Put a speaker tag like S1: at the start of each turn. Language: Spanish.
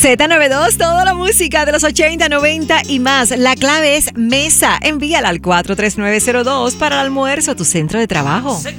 S1: Z92, toda la música de los 80, 90 y más. La clave es Mesa. Envíala al 43902 para el almuerzo, tu centro de trabajo.